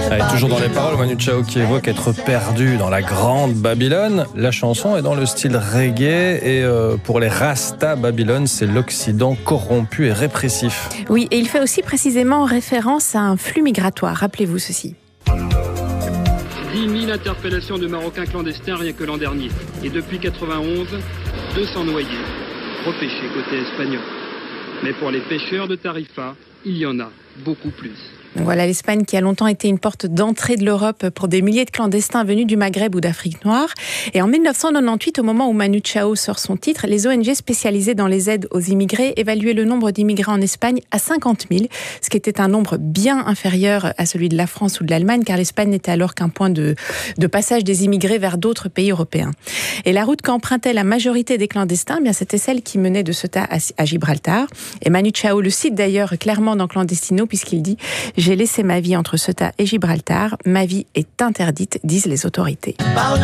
Allez, toujours dans les paroles, Manu Chao qui évoque être perdu dans la grande Babylone. La chanson est dans le style reggae et pour les Rasta, Babylone, c'est l'Occident corrompu et répressif. Oui, et il fait aussi précisément référence à un flux migratoire. Rappelez-vous ceci. 10 000 interpellations de Marocains clandestins rien que l'an dernier. Et depuis 91, 200 noyés, repêchés côté espagnol. Mais pour les pêcheurs de Tarifa, il y en a beaucoup plus. Donc voilà, l'Espagne qui a longtemps été une porte d'entrée de l'Europe pour des milliers de clandestins venus du Maghreb ou d'Afrique noire. Et en 1998, au moment où Manu Chao sort son titre, les ONG spécialisées dans les aides aux immigrés évaluaient le nombre d'immigrés en Espagne à 50 000, ce qui était un nombre bien inférieur à celui de la France ou de l'Allemagne, car l'Espagne n'était alors qu'un point de passage des immigrés vers d'autres pays européens. Et la route qu'empruntait la majorité des clandestins, bien c'était celle qui menait de Ceuta à Gibraltar. Et Manu Chao le cite d'ailleurs clairement dans Clandestino, puisqu'il dit « J'ai laissé ma vie entre Ceuta et Gibraltar. Ma vie est interdite, disent les autorités. »